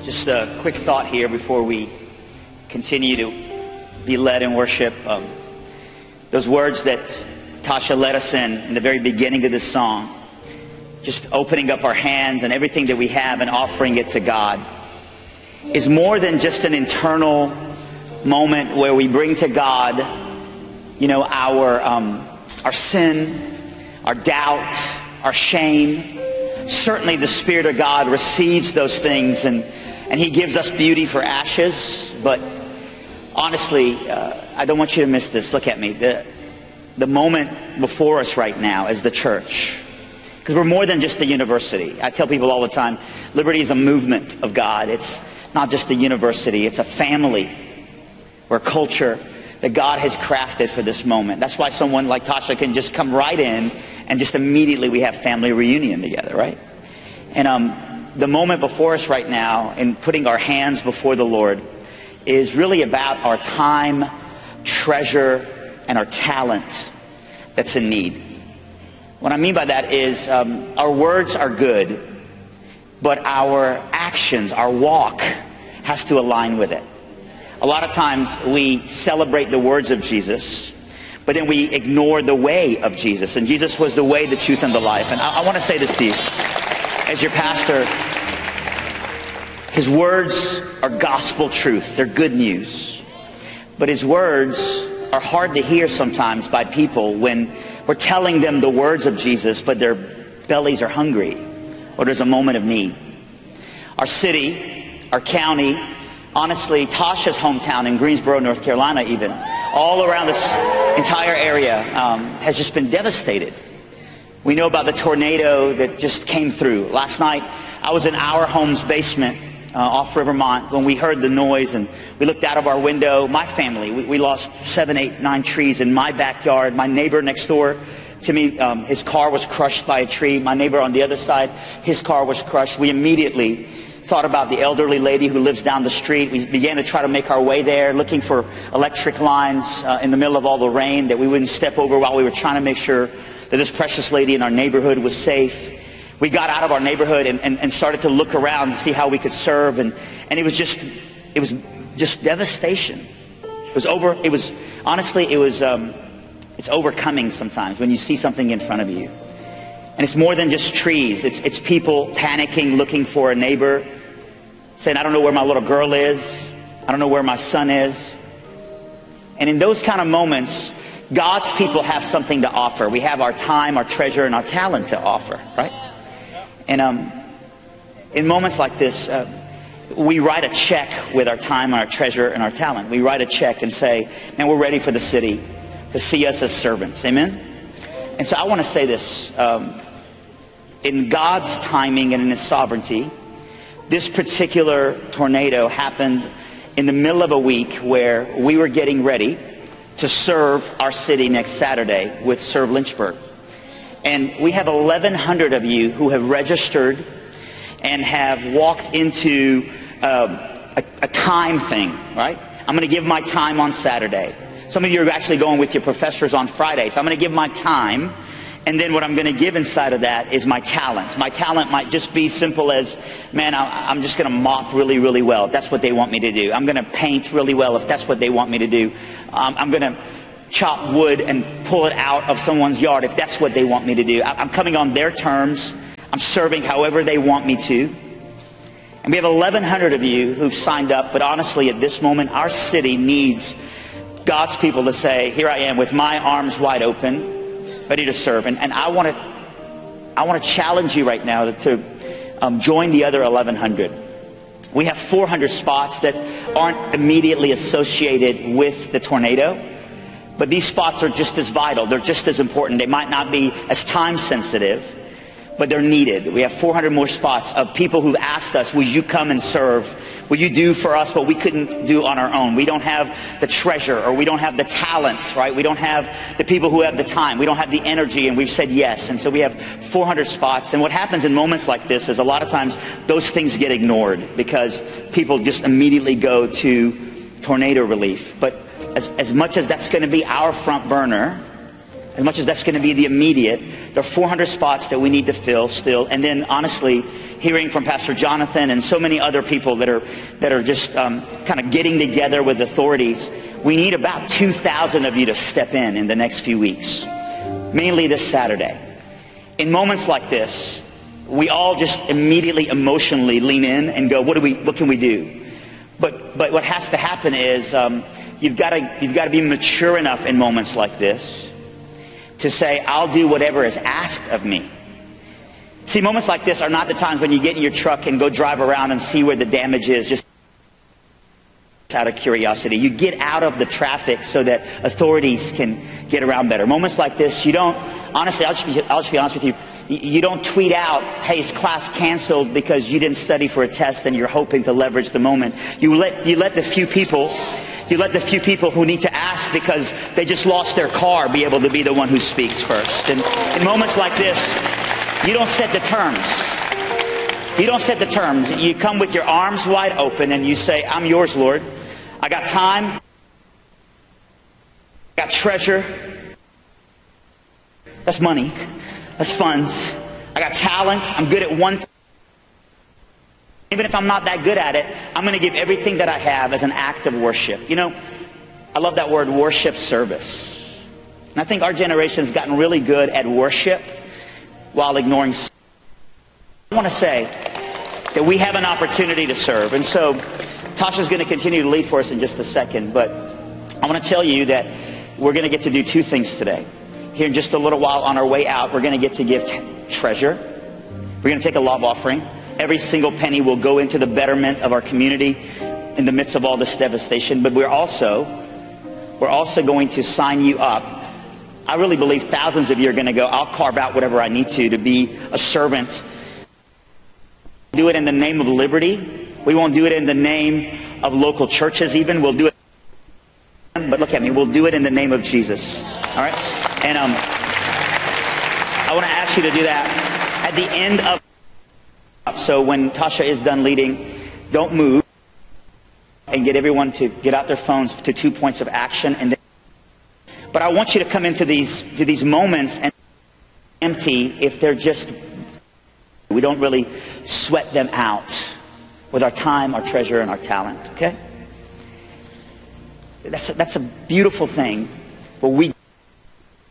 Just a quick thought here before we continue to be led in worship. Those words that Tasha led us in the very beginning of this song, just opening up our hands and everything that we have and offering it to God, is more than just an internal moment where we bring to God, our sin, our doubt, our shame. Certainly the Spirit of God receives those things and He gives us beauty for ashes. But honestly, I don't want you to miss this. Look at me. The moment before us right now as the church, because we're more than just a university. I tell people all the time, Liberty is a movement of God. It's not just a university. It's a family or culture that God has crafted for this moment. That's why someone like Tasha can just come right in and just immediately we have family reunion together, right? And the moment before us right now in putting our hands before the Lord is really about our time, treasure, and our talent that's in need. What I mean by that is our words are good, but our actions, our walk has to align with it. A lot of times we celebrate the words of Jesus, but then we ignore the way of Jesus. And Jesus was the way, the truth, and the life. And I want to say this to you. As your pastor, His words are gospel truth. They're good news. But His words are hard to hear sometimes by people when we're telling them the words of Jesus, but their bellies are hungry or there's a moment of need. Our city, our county, honestly, Tasha's hometown in Greensboro, North Carolina even, all around this entire area has just been devastated. We know about the tornado that just came through. Last night, I was in our home's basement off Rivermont when we heard the noise and we looked out of our window. My family, we lost 7, 8, 9 trees in my backyard. My neighbor next door to me, his car was crushed by a tree. My neighbor on the other side, his car was crushed. We immediately thought about the elderly lady who lives down the street. We began to try to make our way there, looking for electric lines in the middle of all the rain that we wouldn't step over while we were trying to make sure that this precious lady in our neighborhood was safe. We got out of our neighborhood and started to look around to see how we could serve. And it was just devastation. It's overcoming sometimes when you see something in front of you. And it's more than just trees. It's people panicking, looking for a neighbor, saying, I don't know where my little girl is. I don't know where my son is. And in those kind of moments, God's people have something to offer. We have our time, our treasure, and our talent to offer, right? And in moments like this, we write a check with our time, our treasure, and our talent. We write a check and say, man, we're ready for the city to see us as servants. Amen? And so I want to say this. In God's timing and in His sovereignty, this particular tornado happened in the middle of a week where we were getting ready to serve our city next Saturday with Serve Lynchburg. And we have 1,100 of you who have registered and have walked into a time thing, right? I'm going to give my time on Saturday. Some of you are actually going with your professors on Friday. So I'm going to give my time. And then what I'm going to give inside of that is my talent. My talent might just be simple as, man, I'm just going to mop really, really well if that's what they want me to do. I'm going to paint really well if that's what they want me to do. I'm going to chop wood and pull it out of someone's yard if that's what they want me to do. I'm coming on their terms. I'm serving however they want me to. And we have 1,100 of you who've signed up. But honestly, at this moment, our city needs God's people to say, here I am with my arms wide open, ready to serve. And I want to challenge you right now to join the other 1,100. We have 400 spots that aren't immediately associated with the tornado, but these spots are just as vital. They're just as important. They might not be as time sensitive, but they're needed. We have 400 more spots of people who've asked us, will you come and serve? Will you do for us what we couldn't do on our own? We don't have the treasure, or we don't have the talent, right? We don't have the people who have the time. We don't have the energy, and we've said yes. And so we have 400 spots. And what happens in moments like this is a lot of times those things get ignored because people just immediately go to tornado relief. But as much as that's going to be our front burner, as much as that's going to be the immediate, there are 400 spots that we need to fill still. And then honestly, hearing from Pastor Jonathan and so many other people that are just kind of getting together with authorities. We need about 2,000 of you to step in the next few weeks, mainly this Saturday. In moments like this, we all just immediately emotionally lean in and go, what can we do? But what has to happen is you've got to be mature enough in moments like this to say, I'll do whatever is asked of me. See, moments like this are not the times when you get in your truck and go drive around and see where the damage is just out of curiosity. You get out of the traffic so that authorities can get around better. Moments like this, you don't, honestly, I'll just be honest with you, you don't tweet out, hey, is class canceled because you didn't study for a test and you're hoping to leverage the moment. You let the few people who need to ask because they just lost their car be able to be the one who speaks first. And in moments like this, you don't set the terms. You don't set the terms. You come with your arms wide open and you say, I'm yours, Lord. I got time. I got treasure. That's money. That's funds. I got talent. I'm good at one thing. Even if I'm not that good at it, I'm going to give everything that I have as an act of worship. You know, I love that word, worship service. And I think our generation has gotten really good at worship while ignoring. I want to say that we have an opportunity to serve. And so Tasha's going to continue to lead for us in just a second. But I want to tell you that we're going to get to do two things today. Here in just a little while on our way out, we're going to get to give treasure. We're going to take a love offering. Every single penny will go into the betterment of our community in the midst of all this devastation. But we're also going to sign you up. I really believe thousands of you are going to go, I'll carve out whatever I need to be a servant. Do it in the name of liberty. We won't do it in the name of local churches even. We'll do it, but look at me, we'll do it in the name of Jesus. All right? And I want to ask you to do that at the end of. So when Tasha is done leading, don't move and get everyone to get out their phones to 2 points of action. And then, but I want you to come into these moments and empty if they're just, we don't really sweat them out with our time, our treasure, and our talent. Okay? That's a beautiful thing. But we